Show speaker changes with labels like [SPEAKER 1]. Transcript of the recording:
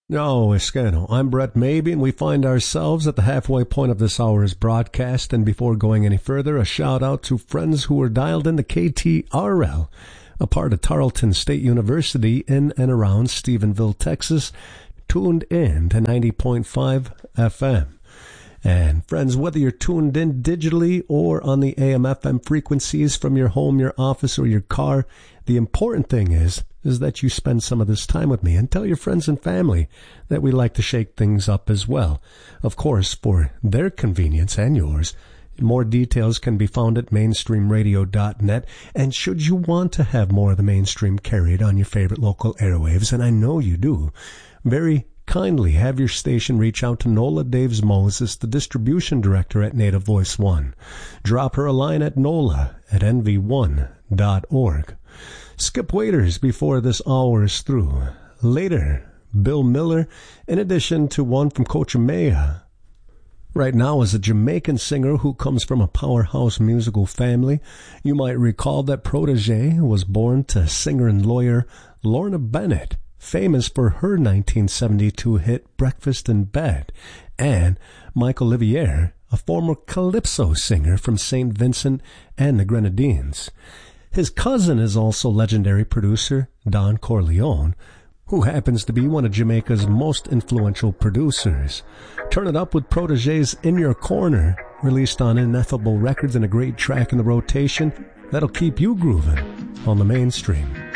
[SPEAKER 1] No, Escano. I'm Brett Maybe, and we find ourselves at the halfway point of this hour's broadcast. And before going any further, a shout-out to friends who were dialed into KTRL, a part of Tarleton State University in and around Stephenville, Texas, tuned in to 90.5 FM. And friends, whether you're tuned in digitally or on the AM/FM frequencies from your home, your office, or your car, the important thing is that you spend some of this time with me, and tell your friends and family that we like to shake things up as well. Of course, for their convenience and yours, more details can be found at mainstreamradio.net. And should you want to have more of the mainstream carried on your favorite local airwaves, and I know you do, very kindly have your station reach out to Nola Daves Moses, the distribution director at Native Voice One. Drop her a line at nola@nv1.org. Skip waiters before this hour is through. Later, Bill Miller, in addition to one from Cochameya. Right now is a Jamaican singer who comes from a powerhouse musical family. You might recall that Protege was born to singer and lawyer Lorna Bennett, famous for her 1972 hit Breakfast in Bed, and Mike Olivier, a former calypso singer from St. Vincent and the Grenadines. His cousin is also legendary producer Don Corleone, who happens to be one of Jamaica's most influential producers. Turn it up with Protege's In Your Corner, released on Ineffable Records, and a great track in the rotation that'll keep you grooving on the mainstream.